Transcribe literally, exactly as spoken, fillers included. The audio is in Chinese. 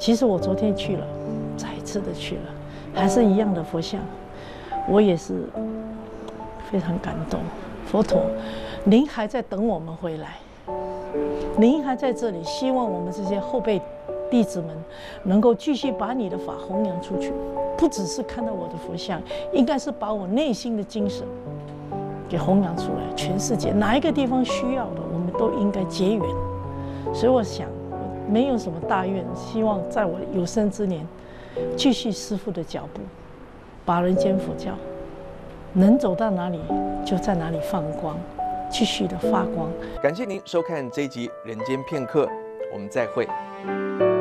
其实我昨天去了，再一次的去了，还是一样的佛像，我也是非常感动。佛陀，您还在等我们回来，您还在这里，希望我们这些后辈弟子们能够继续把你的法弘扬出去，不只是看到我的佛像，应该是把我内心的精神给弘扬出来。全世界哪一个地方需要的，我们都应该结缘。所以我想，没有什么大愿，希望在我有生之年，继续师父的脚步，把人间佛教能走到哪里就在哪里放光，继续的发光。 感谢您收看这一集《人间片刻》，我们再会。